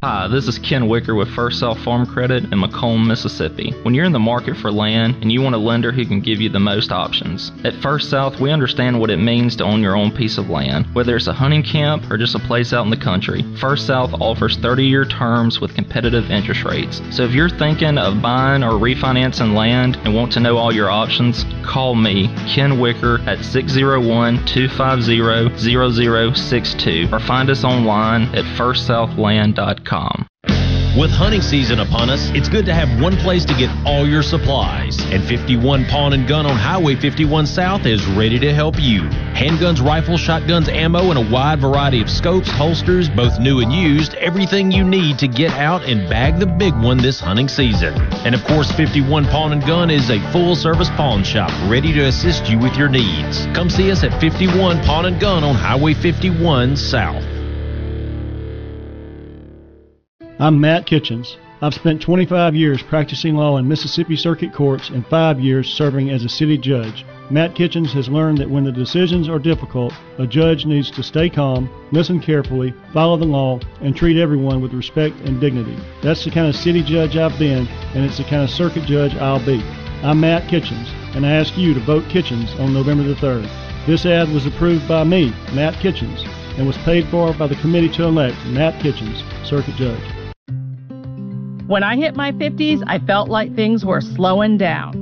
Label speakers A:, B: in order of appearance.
A: Hi, this is Ken Wicker with First South Farm Credit in Macomb, Mississippi. When you're in the market for land and you want a lender who can give you the most options, at First South we understand what it means to own your own piece of land. Whether it's a hunting camp or just a place out in the country, First South offers 30-year terms with competitive interest rates. So if you're thinking of buying or refinancing land and want to know all your options, call me, Ken Wicker, at 601-250-0062 or find us online at firstsouthland.com.
B: With hunting season upon us, it's good to have one place to get all your supplies. And 51 Pawn and Gun on Highway 51 South is ready to help you. Handguns, rifles, shotguns, ammo, and a wide variety of scopes, holsters, both new and used, everything you need to get out and bag the big one this hunting season. And of course, 51 Pawn and Gun is a full-service pawn shop ready to assist you with your needs. Come see us at 51 Pawn and Gun on Highway 51 South.
C: I'm Matt Kitchens. I've spent 25 years practicing law in Mississippi Circuit Courts and 5 years serving as a city judge. Matt Kitchens has learned that when the decisions are difficult, a judge needs to stay calm, listen carefully, follow the law, and treat everyone with respect and dignity. That's the kind of city judge I've been, and it's the kind of circuit judge I'll be. I'm Matt Kitchens, and I ask you to vote Kitchens on November the 3rd. This ad was approved by me, Matt Kitchens, and was paid for by the committee to elect Matt Kitchens, circuit judge.
D: When I hit my 50s, I felt like things were slowing down.